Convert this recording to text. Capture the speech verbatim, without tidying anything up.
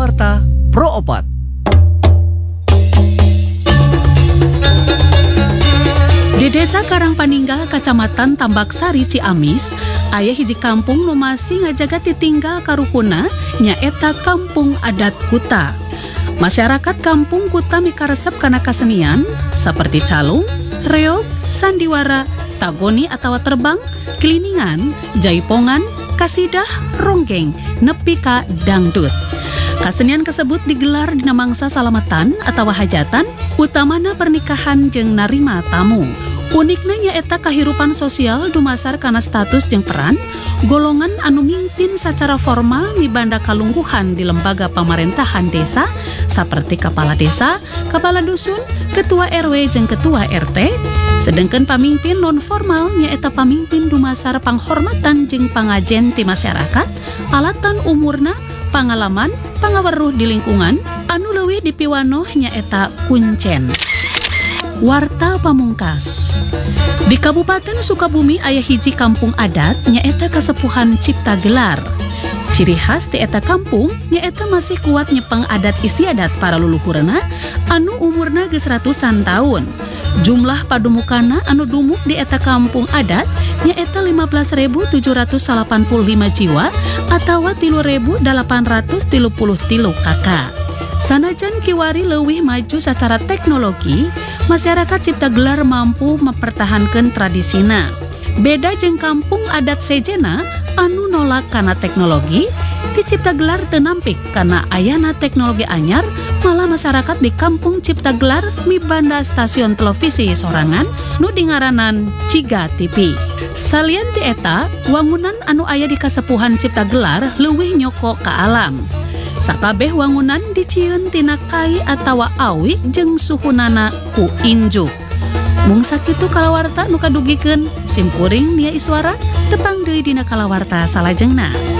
Kalawarta Pro Opat. Di Desa Karangpaninggal, Kacamatan Tambak Sari, Ciamis, aya hiji kampung nu masih ngajaga titinggal karukuna nyaeta Kampung Adat Kuta. Masyarakat Kampung Kuta mikaresep kana kasenian seperti calung, reog, sandiwara, tagoni atau terbang, keliningan, jaipongan, kasidah, ronggeng, nepi ka dangdut. Kasenian tersebut digelar dina mangsa salamatan atau hajatan, utamana pernikahan jeung narima tamu. Unikna nyaeta kahirupan sosial dumasar kana status jeung peran golongan anu mimpin secara formal mibanda kalungguhan di lembaga pemerintahan desa seperti kepala desa, kepala dusun, ketua R W jeung ketua R T. Sedangkan pamimpin non formal nyaeta pamimpin dumasar panghormatan jeung pangajen ti masyarakat, alatan umurna, pengalaman, pangaweruh di lingkungan, anu leuwih dipiwanoh nyaeta kuncen. Warta pamungkas. Di Kabupaten Sukabumi aya hiji kampung adat nyaeta Kasepuhan Cipta Gelar. Ciri khas ti eta kampung nyaeta masih kuat nyepeng adat istiadat para luluhurna anu umurna geus ratusan tahun. Jumlah padumukana anu dumuk di eta kampung adat nyaeta lima belas ribu tujuh ratus delapan puluh lima jiwa atawa tilu ribu delapan ratus tilu puluh tilu kakak. Sanajan kiwari leuwih maju secara teknologi, masyarakat Cipta Gelar mampu mempertahankan tradisina. Beda jeung kampung adat sejena anu nolak kana teknologi, di Cipta Gelar teu nampik kana ayana teknologi anyar, malah masyarakat di kampung Cipta Gelar mibanda stasiun televisi sorangan nu dingaranan Ciga T V. Salian ti eta, wangunan anu aya di Kasepuhan Cipta Gelar leuwih nyoko ka alam. Sakabeh wangunan dicieun tina kai atawa awi jeung suhunana ku injuk. Mung sakitu kalawarta nu kadugikeun, simkuring Nia Iswara tepang deui dina kalawarta salajengna.